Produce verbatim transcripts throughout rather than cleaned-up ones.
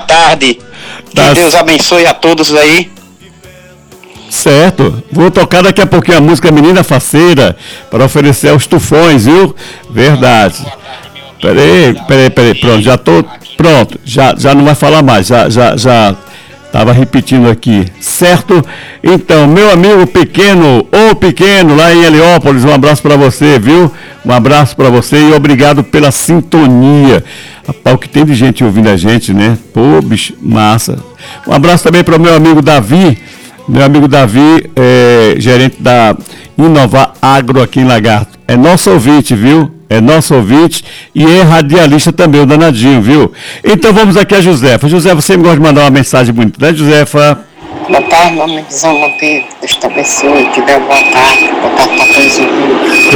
tarde. Que Tá. Deus abençoe a todos aí. Certo. Vou tocar daqui a pouquinho a música Menina Faceira para oferecer aos tufões, viu? Verdade. Peraí, peraí, peraí. Pronto, já tô. Pronto, já, já não vai falar mais. Já, já, já estava repetindo aqui. Certo? Então, meu amigo pequeno, ou pequeno, lá em Heliópolis, um abraço para você, viu? Um abraço para você e obrigado pela sintonia. Rapaz, o que tem de gente ouvindo a gente, né? Pô, bicho, massa. Um abraço também para o meu amigo Davi. Meu amigo Davi, é, gerente da Inovar Agro aqui em Lagarto. É nosso ouvinte, viu? É nosso ouvinte e é radialista também, o danadinho, viu? Então vamos aqui a Josefa. Josefa, você me gosta de mandar uma mensagem bonita, né, Josefa? Boa tarde, meu amigozão Monteiro. Deus te abençoe, que dê boa tarde. Boa tarde para todos os ouvintes.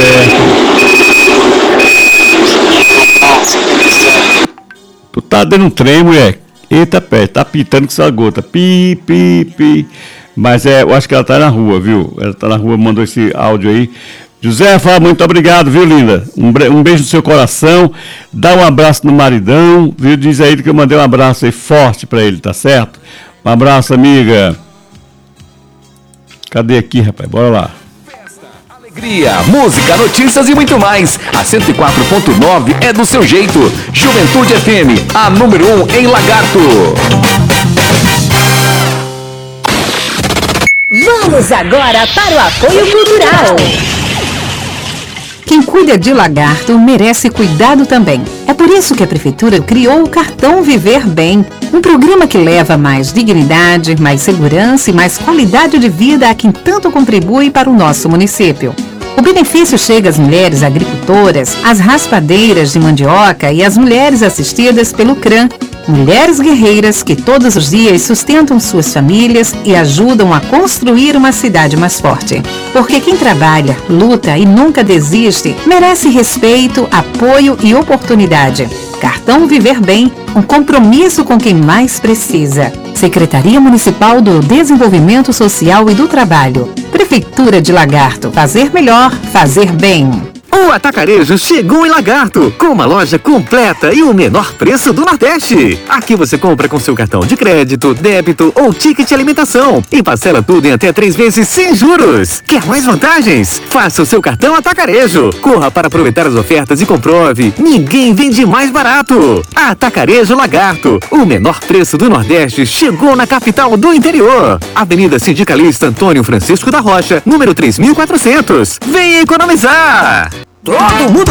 Certo. Tu tá dando um trem, mulher? Eita, pé, tá pitando com sua gota. Pi, pi, pi. Mas é, eu acho que ela tá na rua, viu? Ela tá na rua, mandou esse áudio aí. Josefa, muito obrigado, viu, linda? Um, um beijo no seu coração. Dá um abraço no maridão, viu? Diz aí que eu mandei um abraço aí forte pra ele, tá certo? Um abraço, amiga. Cadê aqui, rapaz? Bora lá. Alegria, música, notícias e muito mais. A cento e quatro ponto nove é do seu jeito. Juventude F M, a número um em Lagarto. Vamos agora para o apoio cultural. Quem cuida de Lagarto merece cuidado também. É por isso que a Prefeitura criou o Cartão Viver Bem, um programa que leva mais dignidade, mais segurança e mais qualidade de vida a quem tanto contribui para o nosso município. O benefício chega às mulheres agricultoras, às raspadeiras de mandioca e às mulheres assistidas pelo CRAM, mulheres guerreiras que todos os dias sustentam suas famílias e ajudam a construir uma cidade mais forte. Porque quem trabalha, luta e nunca desiste, merece respeito, apoio e oportunidade. Cartão Viver Bem, um compromisso com quem mais precisa. Secretaria Municipal do Desenvolvimento Social e do Trabalho. Prefeitura de Lagarto. Fazer melhor, fazer bem. O Atacarejo chegou em Lagarto, com uma loja completa e o menor preço do Nordeste. Aqui você compra com seu cartão de crédito, débito ou ticket de alimentação e parcela tudo em até três vezes sem juros. Quer mais vantagens? Faça o seu cartão Atacarejo. Corra para aproveitar as ofertas e comprove. Ninguém vende mais barato. Atacarejo Lagarto, o menor preço do Nordeste chegou na capital do interior. Avenida Sindicalista Antônio Francisco da Rocha, número três mil e quatrocentos. Venha economizar! Todo mundo